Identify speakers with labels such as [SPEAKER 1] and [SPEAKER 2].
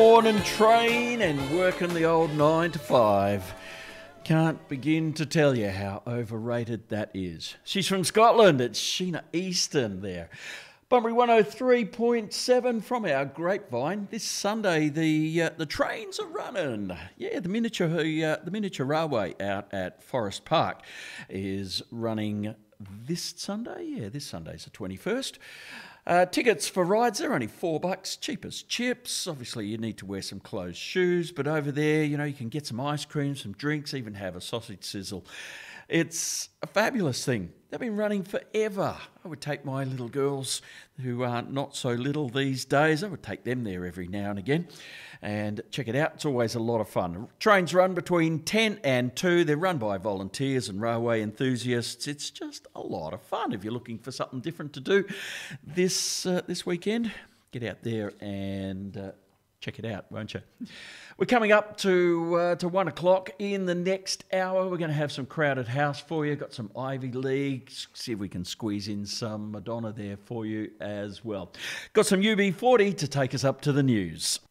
[SPEAKER 1] morning train and working the old 9 to 5. Can't begin to tell you how overrated that is. She's from Scotland. It's Sheena Easton there. Bunbury 103.7 from our grapevine. This Sunday, the trains are running. Yeah, the miniature railway out at Forest Park is running this Sunday. Yeah, this Sunday's the 21st. Tickets for rides, they're only $4, cheap as chips. Obviously, you need to wear some closed shoes, but over there, you can get some ice cream, some drinks, even have a sausage sizzle. It's a fabulous thing. They've been running forever. I would take my little girls who are not so little these days, I would take them there every now and again and check it out. It's always a lot of fun. Trains run between 10 and 2. They're run by volunteers and railway enthusiasts. It's just a lot of fun. If you're looking for something different to do this weekend, get out there and check it out, won't you? We're coming up to 1 o'clock. In the next hour, we're going to have some Crowded House for you. Got some Ivy League. See if we can squeeze in some Madonna there for you as well. Got some UB40 to take us up to the news.